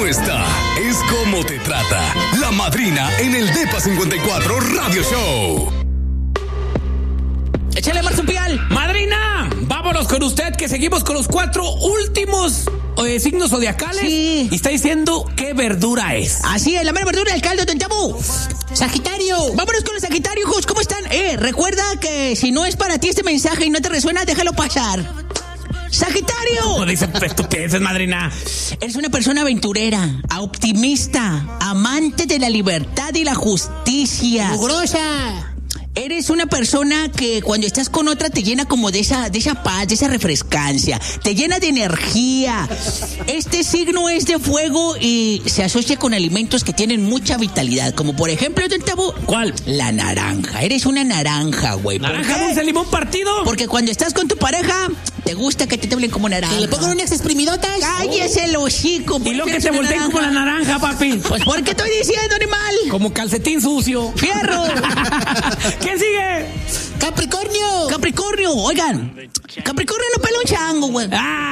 Esta es Cómo Te Trata la madrina en el Depa 54 Radio Show. ¡Échale, marsupial! ¡Madrina! Vámonos con usted, que seguimos con los 4 últimos signos zodiacales. Sí. Y está diciendo qué verdura es. Así es, la mera verdura del caldo, Tontabu. Sagitario. Vámonos con los Sagitarios, hijos. ¿Cómo están? Recuerda que si no es para ti este mensaje y no te resuena, déjalo pasar. ¡Sagitario! No dice estupideces, madrina. Eres una persona aventurera, optimista, amante de la libertad y la justicia. ¡Mugrosa! Eres una persona que cuando estás con otra te llena como de esa paz, de esa refrescancia, te llena de energía. Este signo es de fuego y se asocia con alimentos que tienen mucha vitalidad, como por ejemplo, Tabo, ¿cuál? La naranja. Eres una naranja, güey. ¿Naranja dulce, limón partido? Porque cuando estás con tu pareja, te gusta que te hablen como naranja. ¿Que le pongan unas exprimidotas? ¡Cállese el hocico! Y lo que te volteen como la naranja, papi. Pues, ¿por qué estoy diciendo, animal? Como calcetín sucio. ¡Fierro! ¿Quién sigue? ¡Capricornio! ¡Capricornio! Oigan, Capricornio no pela un chango, güey.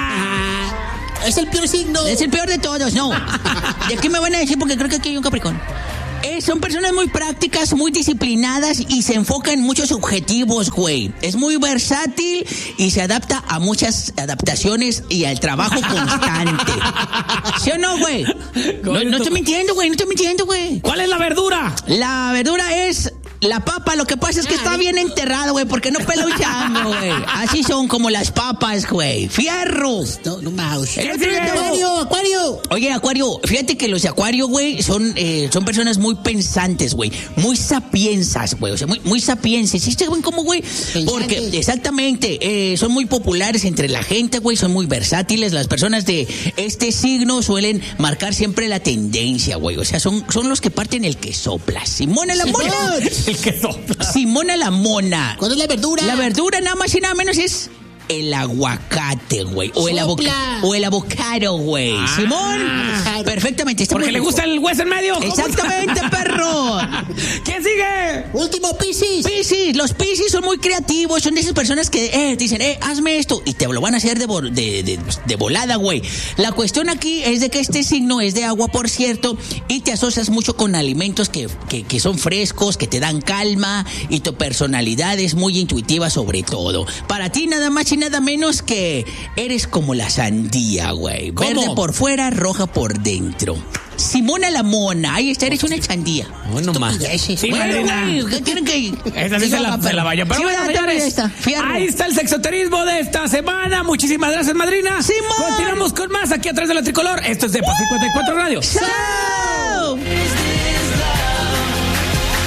Es el peor signo. Es el peor de todos, no. ¿De qué me van a decir? Porque creo que aquí hay un Capricornio. Son personas muy prácticas, muy disciplinadas y se enfoca en muchos objetivos, güey. Es muy versátil y se adapta a muchas adaptaciones y al trabajo constante. ¿Sí o no, güey? No estoy mintiendo, güey. ¿Cuál es la verdura? La verdura es la papa. Lo que pasa es que está bien enterrada, güey, porque no pela un chango, güey. Así son como las papas, güey. ¡Fierros! No mouse. Acuario. Oye, Acuario, fíjate que los de Acuario, güey, son personas muy pensantes, güey. Muy sapiensas, güey. O sea, muy sapienses. ¿Sí saben cómo, güey? Porque, exactamente, son muy populares entre la gente, güey. Son muy versátiles. Las personas de este signo suelen marcar siempre la tendencia, güey. O sea, son los que parten el que sopla. Simona la mona. El que sopla. Simona la mona. ¿Cuál es la verdura? La verdura nada más y nada menos es el aguacate, güey. O el avocado, güey. Simón, perfectamente. Está porque le gusta el hueso en medio. Exactamente, perro. ¿Quién sigue? Último, Piscis. Piscis. Los Piscis son muy creativos. Son de esas personas que dicen, hazme esto. Y te lo van a hacer de volada, güey. La cuestión aquí es de que este signo es de agua, por cierto, y te asocias mucho con alimentos que son frescos, que te dan calma, y tu personalidad es muy intuitiva sobre todo. Para ti nada más y nada menos que eres como la sandía, güey. Verde por fuera, roja por dentro. Simona la mona. Ahí está, eres una sandía. Bueno, más. Sí, güey, ¿qué tienen que ir? Esa sí se la vaya. Pero bueno, señores, ahí está el sexoterismo de esta semana. Muchísimas gracias, madrina. Simón. Continuamos con más aquí atrás de la tricolor. Esto es Depa 54 Radio. ¡Chao!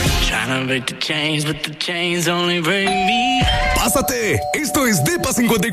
Pásate, esto es Depa 54.